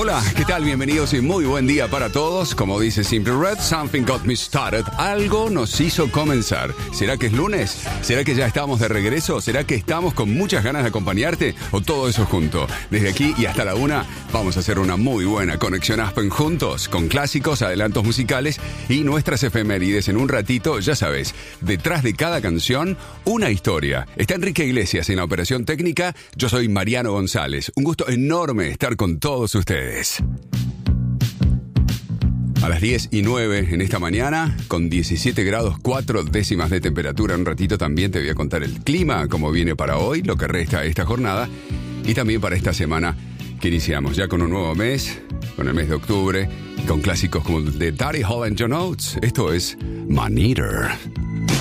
Hola, ¿qué tal? Bienvenidos y muy buen día para todos. Como dice Simple Red, something got me started. Algo nos hizo comenzar. ¿Será que es lunes? ¿Será que ya estamos de regreso? ¿Será que estamos con muchas ganas de acompañarte? ¿O todo eso junto? Desde aquí y hasta la 1 vamos a hacer una muy buena conexión Aspen juntos, con clásicos, adelantos musicales y nuestras efemérides en un ratito. Ya sabes, detrás de cada canción, una historia. Está Enrique Iglesias en la operación técnica. Yo soy Mariano González. Un gusto enorme estar con todos ustedes. A las 10:09 en esta mañana, con 17 grados 4 décimas de temperatura. En un ratito también te voy a contar el clima, cómo viene para hoy, lo que resta de esta jornada y también para esta semana que iniciamos ya con un nuevo mes, con el mes de octubre, con clásicos como el de Daddy Hall and John Oates. Esto es Man Eater.